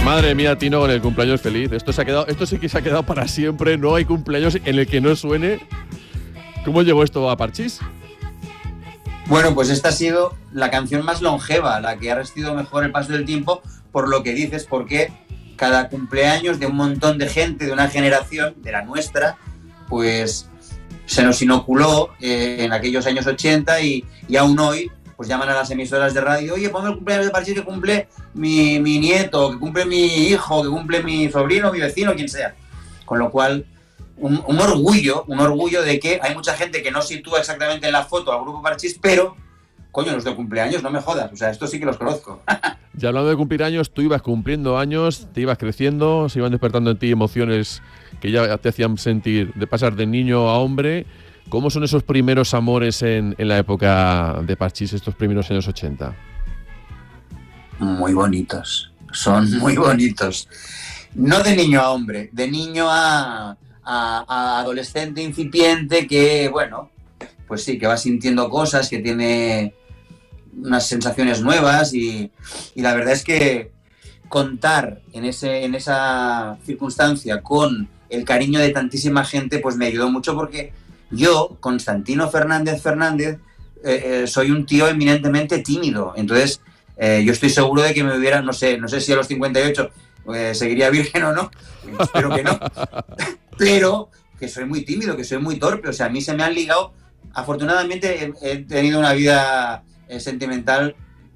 Madre mía, Tino, con el cumpleaños feliz. Esto sí que se ha quedado para siempre. No hay cumpleaños en el que no suene. ¿Cómo llegó esto a Parchís? Bueno, pues esta ha sido la canción más longeva, la que ha resistido mejor el paso del tiempo, por lo que dices, porque cada cumpleaños de un montón de gente, de una generación, de la nuestra, pues se nos inoculó en aquellos años 80 y aún hoy pues llaman a las emisoras de radio, oye, ponme el cumpleaños de Parchís que cumple mi nieto, que cumple mi hijo, que cumple mi sobrino, mi vecino, quien sea. Con lo cual, un orgullo de que hay mucha gente que no sitúa exactamente en la foto al grupo Parchís, pero, coño, los de cumpleaños, no me jodas, o sea, esto sí que los conozco. Ya hablando de cumplir años, tú ibas cumpliendo años, te ibas creciendo, se iban despertando en ti emociones que ya te hacían sentir de pasar de niño a hombre. ¿Cómo son esos primeros amores en la época de Parchís, estos primeros años 80? Muy bonitos, son muy bonitos. No de niño a hombre, de niño a adolescente incipiente que, bueno, pues sí, que va sintiendo cosas, que tiene unas sensaciones nuevas y la verdad es que contar en esa circunstancia con el cariño de tantísima gente, pues me ayudó mucho porque yo, Constantino Fernández, soy un tío eminentemente tímido. Entonces, yo estoy seguro de que me hubiera, no sé si a los 58 seguiría virgen o no, espero que no, pero que soy muy tímido, que soy muy torpe. O sea, a mí se me han ligado, afortunadamente he tenido una vida sentimental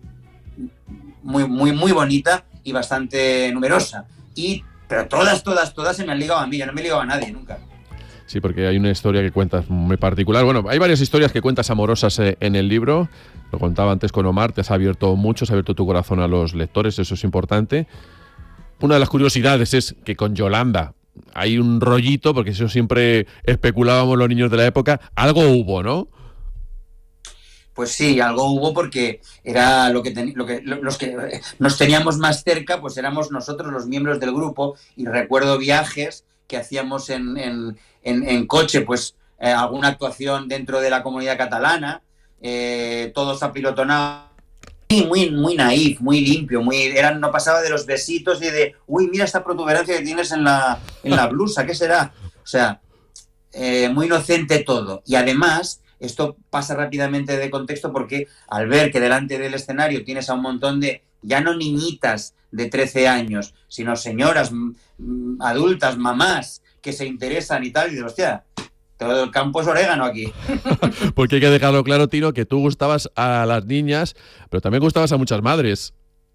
muy bonita y bastante numerosa. Pero todas se me han ligado a mí, yo no me he ligado a nadie nunca. Sí, porque hay una historia que cuentas muy particular. Bueno, hay varias historias que cuentas amorosas en el libro. Lo contaba antes con Omar, te has abierto mucho, has abierto tu corazón a los lectores, eso es importante. Una de las curiosidades es que con Yolanda hay un rollito, porque eso siempre especulábamos los niños de la época. Algo hubo, ¿no? Pues sí, algo hubo porque era los que nos teníamos más cerca, pues éramos nosotros los miembros del grupo, y recuerdo viajes que hacíamos en coche, pues alguna actuación dentro de la comunidad catalana, todos apilotonados, muy naif, muy limpio, no pasaba de los besitos y de, uy, mira esta protuberancia que tienes en la blusa, ¿qué será? O sea, muy inocente todo. Y además, esto pasa rápidamente de contexto porque al ver que delante del escenario tienes a un montón de, ya no niñitas de 13 años, sino señoras adultas, mamás, que se interesan y tal, y dices, hostia, todo el campo es orégano aquí. Porque hay que dejarlo claro, Tino, que tú gustabas a las niñas, pero también gustabas a muchas madres.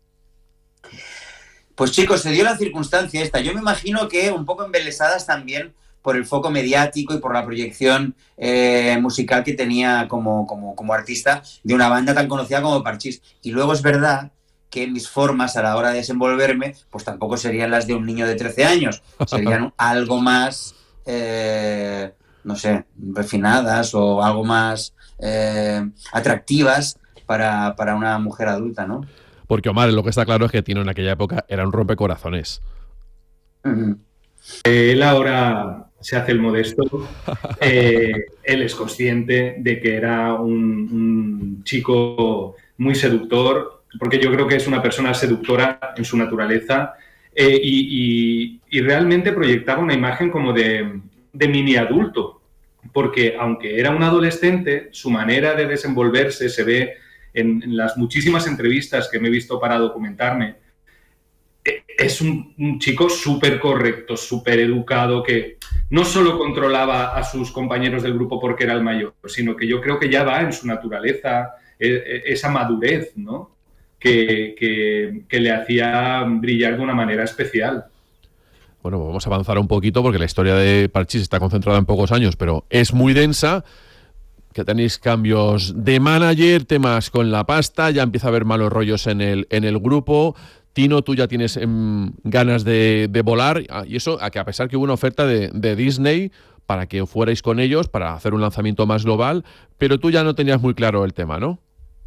Pues chicos, se dio la circunstancia esta. Yo me imagino que un poco embelesadas también por el foco mediático y por la proyección musical que tenía como artista de una banda tan conocida como Parchís. Y luego es verdad que mis formas a la hora de desenvolverme, pues tampoco serían las de un niño de 13 años. Serían algo más, no sé, refinadas o algo más atractivas para una mujer adulta, ¿no? Porque, Omar, lo que está claro es que Tino en aquella época era un rompecorazones. Uh-huh. Él ahora se hace el modesto. Él es consciente de que era un chico muy seductor, porque yo creo que es una persona seductora en su naturaleza, y realmente proyectaba una imagen como de mini adulto, porque aunque era un adolescente, su manera de desenvolverse se ve en las muchísimas entrevistas que me he visto para documentarme. Es un chico súper correcto, súper educado, que no solo controlaba a sus compañeros del grupo porque era el mayor, sino que yo creo que ya va en su naturaleza esa madurez, ¿no? que le hacía brillar de una manera especial. Bueno, vamos a avanzar un poquito porque la historia de Parchís está concentrada en pocos años, pero es muy densa. Que tenéis cambios de manager, temas con la pasta, ya empieza a haber malos rollos en el grupo. Tino, tú ya tienes ganas de volar, y eso a que a pesar que hubo una oferta de Disney para que fuerais con ellos, para hacer un lanzamiento más global, pero tú ya no tenías muy claro el tema, ¿no?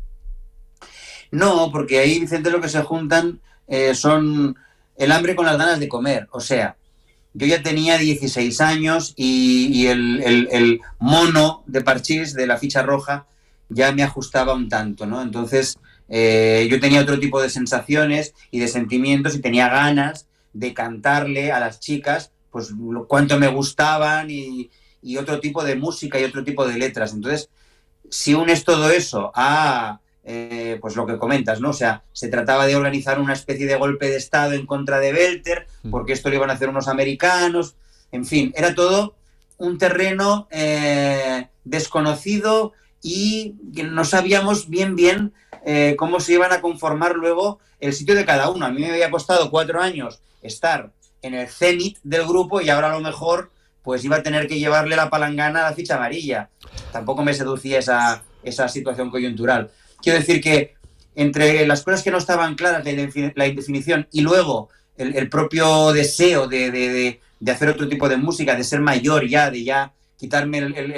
No, porque ahí, Vicente, lo que se juntan son el hambre con las ganas de comer. O sea, yo ya tenía 16 años y el mono de Parchís, de la ficha roja, ya me ajustaba un tanto, ¿no? Entonces, yo tenía otro tipo de sensaciones y de sentimientos y tenía ganas de cantarle a las chicas pues cuánto me gustaban y otro tipo de música y otro tipo de letras. Entonces, si unes todo eso a pues lo que comentas, ¿no? O sea, se trataba de organizar una especie de golpe de estado en contra de Belter, porque esto lo iban a hacer unos americanos, en fin, era todo un terreno desconocido y que no sabíamos bien cómo se iban a conformar luego el sitio de cada uno. A mí me había costado 4 años estar en el cenit del grupo y ahora a lo mejor pues iba a tener que llevarle la palangana a la ficha amarilla. Tampoco me seducía esa situación coyuntural. Quiero decir que entre las cosas que no estaban claras, la indefinición y luego el propio deseo de hacer otro tipo de música, de ser mayor ya, de ya quitarme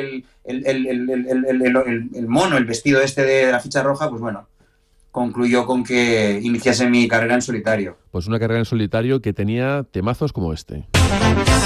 el mono, el vestido este de la ficha roja, pues bueno, concluyó con que iniciase mi carrera en solitario. Pues una carrera en solitario que tenía temazos como este.